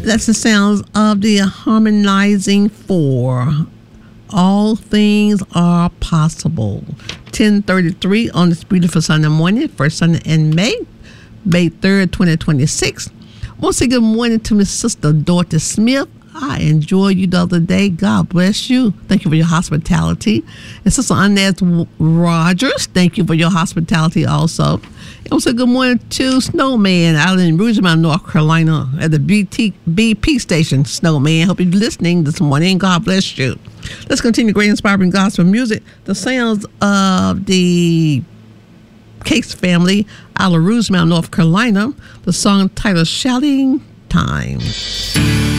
That's the sounds of the harmonizing four. All things are possible. 10:33 on this beautiful Sunday morning, first Sunday in May 3rd, 2026. I want to say good morning to Miss Sister Dorothy Smith. I enjoyed you the other day. God bless you. Thank you for your hospitality. And Sister Inez Rogers, thank you for your hospitality also. And also good morning to Snowman out in Rougemont, North Carolina at the BP station. Snowman, hope you're listening this morning. God bless you. Let's continue great inspiring gospel music. The sounds of the Case family out of Rougemont, North Carolina. The song titled Shouting Time.